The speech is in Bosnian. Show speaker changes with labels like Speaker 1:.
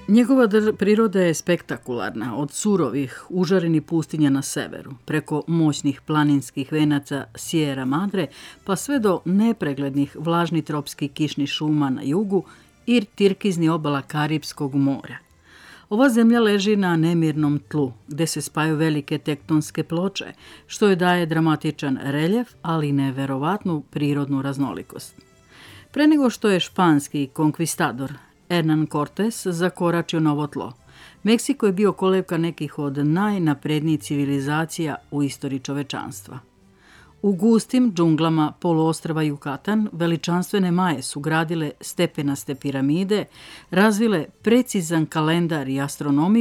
Speaker 1: Njegova priroda je spektakularna, od surovih, užarenih pustinja na severu, preko moćnih planinskih venaca Sierra Madre, pa sve do nepreglednih vlažnih tropskih kišnih šuma na jugu i tirkizni obala Karipskog mora. Ova zemlja leži na nemirnom tlu, gde se spaju velike tektonske ploče, što joj daje dramatičan reljef, ali i neverovatnu prirodnu raznolikost. Pre nego što je španski konkvistador Hernán Cortés zakoračio na ovo tlo, Meksiko je bio kolevka nekih od najnaprednijih civilizacija u istoriji čovečanstva. U gustim džunglama poluostrva Jukatan veličanstvene Maje su gradile stepenaste piramide, razvile precizan kalendar i astronomiju